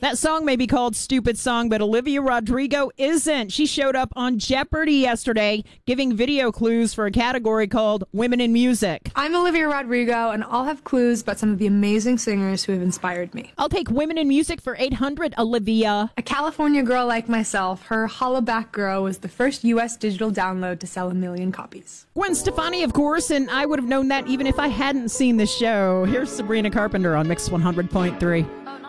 That song may be called Stupid Song, but Olivia Rodrigo isn't. She showed up on Jeopardy yesterday, giving video clues for a category called Women in Music. I'm Olivia Rodrigo, and I'll have clues about some of the amazing singers who have inspired me. I'll take Women in Music for 800, Olivia. A California girl like myself, her Holla Back Girl was the first U.S. digital download to sell 1 million copies. Gwen Stefani, of course, and I would have known that even if I hadn't seen the show. Here's Sabrina Carpenter on Mix 100.3.